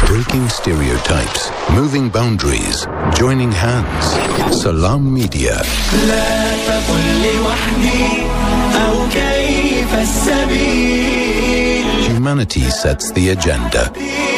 Breaking stereotypes, moving boundaries, joining hands. Salam Media. Humanity sets the agenda.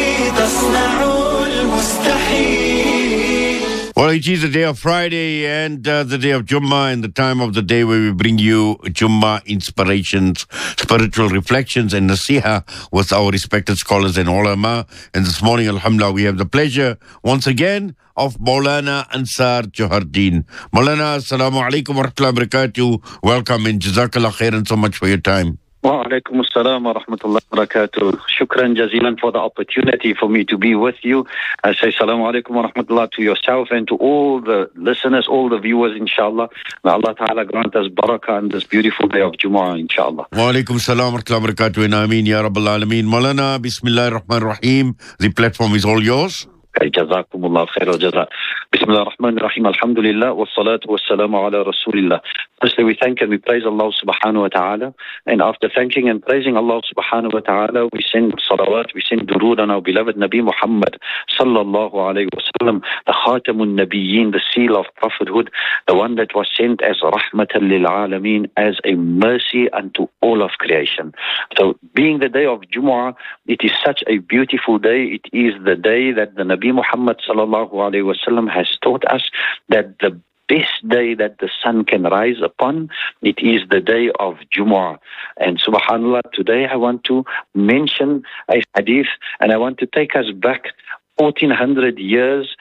Well, it is the day of Friday and the day of Jummah, and the time of the day where we bring you Jummah inspirations, spiritual reflections and nasiha with our respected scholars and ulama. And this morning, alhamdulillah, we have the pleasure once again of Maulana Ansar Johardin. Maulana, assalamu alaikum wa rahmatullahi wa barakatuh. Welcome and jazakallah khairan so much for your time. Wa alaikum assalam wa rahmatullahi wa barakatuh. Shukran jazilan for the opportunity for me to be with you. I say salamu alaikum wa rahmatullah to yourself and to all the listeners, all the viewers, inshallah. May Allah Ta'ala grant us barakah on this beautiful day of Jumu'ah, inshallah. Wa alaikum assalam wa rahmatullahi wa barakatuh. And ameen ya rabbal alameen. Maulana, bismillahir rahmanir rahim. The platform is all yours. جزاكم الله خير الجزاء. بسم الله الرحمن الرحيم. الحمد لله والصلاة والسلام على رسول الله. Firstly, we thank and we praise Allah subhanahu wa ta'ala. And after thanking and praising Allah subhanahu wa ta'ala, we send salawat, we send durood on our beloved Nabi Muhammad sallallahu alayhi wa sallam, the Khatamun Nabiyyin, the seal of prophethood, the one that was sent as rahmatan lil alameen, as a mercy unto all of creation. So being the day of Jumu'ah, it is such a beautiful day. It is the day that the Nabi Muhammad sallallahu alayhi wa sallam has taught us that the best day that the sun can rise upon, it is the day of Jumu'ah. And subhanallah, today I want to mention a hadith, and I want to take us back 1400 years